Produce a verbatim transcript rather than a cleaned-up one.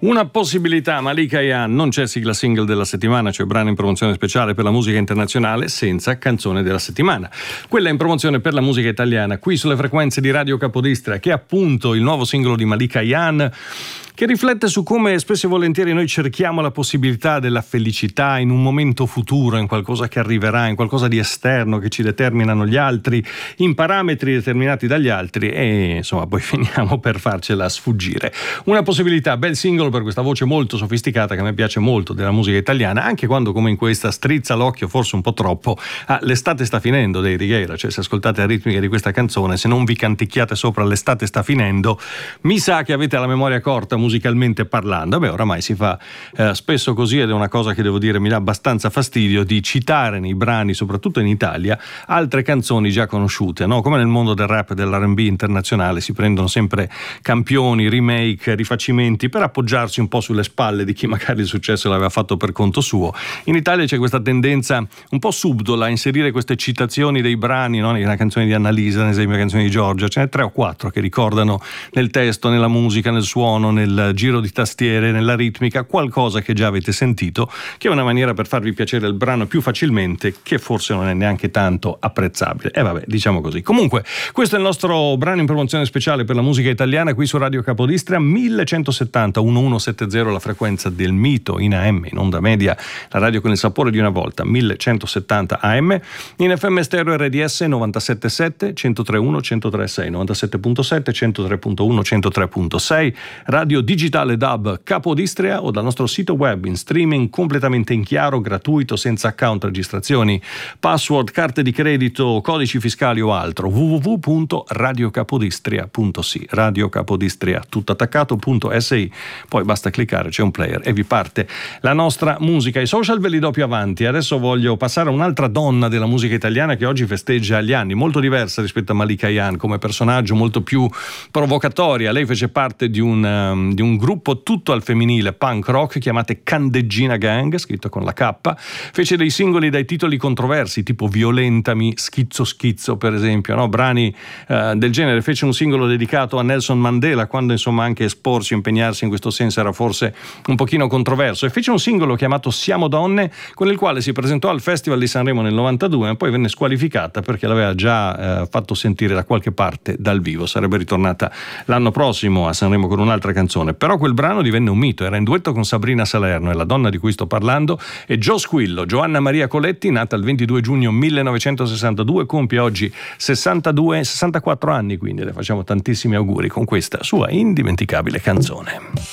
Una possibilità, Malika Ayane, non c'è sigla single della settimana, cioè brano in promozione speciale per la musica internazionale senza canzone della settimana. Quella in promozione per la musica italiana, qui sulle frequenze di Radio Capodistria, che è appunto il nuovo singolo di Malika Ayane, che riflette su come spesso e volentieri noi cerchiamo la possibilità della felicità in un momento futuro, in qualcosa che arriverà, in qualcosa di esterno che ci determinano gli altri, in parametri determinati dagli altri, e insomma poi finiamo per farcela sfuggire. Una possibilità, bel singolo per questa voce molto sofisticata che a me piace molto della musica italiana, anche quando come in questa strizza l'occhio forse un po' troppo a L'estate sta finendo dei Righeira, cioè se ascoltate la ritmica di questa canzone, se non vi canticchiate sopra L'estate sta finendo, mi sa che avete la memoria corta musicalmente parlando. Beh, oramai si fa eh, spesso così, ed è una cosa che devo dire mi dà abbastanza fastidio, di citare nei brani, soprattutto in Italia, altre canzoni già conosciute, no? Come nel mondo del rap e dell'R and B internazionale si prendono sempre campioni, remake, rifacimenti per appoggiarsi un po' sulle spalle di chi magari il successo l'aveva fatto per conto suo. In Italia c'è questa tendenza un po' subdola a inserire queste citazioni dei brani, no? Nella canzone di Annalisa, ad esempio, canzoni di Giorgia, ce ne tre o quattro che ricordano nel testo, nella musica, nel suono, nel giro di tastiere, nella ritmica, qualcosa che già avete sentito, che è una maniera per farvi piacere il brano più facilmente, che forse non è neanche tanto apprezzabile. E eh vabbè, diciamo così. Comunque, questo è il nostro brano in promozione speciale per la musica italiana qui su Radio Capodistria, millecentosettanta millecentosettanta, la frequenza del mito in A M, in onda media, la radio con il sapore di una volta, millecentosettanta A M, in F M stereo R D S novantasette virgola sette, centotre virgola uno, centotre virgola sei, novantasette virgola sette, centotre virgola uno, centotre virgola sei, radio digitale D A B Capodistria, o dal nostro sito web in streaming completamente in chiaro, gratuito, senza account, registrazioni, password, carte di credito, codici fiscali o altro, w w w punto radio capodistria punto s i, Radio Capodistria tutto attaccato punto s i, poi basta cliccare, c'è un player e vi parte la nostra musica. I social ve li do più avanti. Adesso voglio passare a un'altra donna della musica italiana che oggi festeggia gli anni, molto diversa rispetto a Malika Ayane come personaggio, molto più provocatoria. Lei fece parte di un, um, di un gruppo tutto al femminile, punk rock, chiamate Candeggina Gang, scritto con la K. Fece dei singoli dai titoli controversi, tipo Violentami, Schizzo Schizzo per esempio, no? Brani uh, del genere. Fece un singolo dedicato a Nelson Mandela, quando insomma anche esporsi, impegnarsi in questo senso era forse un pochino controverso, e fece un singolo chiamato Siamo Donne, con il quale si presentò al Festival di Sanremo nel novantadue, ma poi venne squalificata perché l'aveva già eh, fatto sentire da qualche parte dal vivo. Sarebbe ritornata l'anno prossimo a Sanremo con un'altra canzone, però quel brano divenne un mito, era in duetto con Sabrina Salerno, e la donna di cui sto parlando è Jo Squillo. Giovanna Maria Coletti, nata il ventidue giugno millenovecentosessantadue, compie oggi sessantadue, sessantaquattro anni, quindi le facciamo tantissimi auguri con questa sua indimenticabile canzone.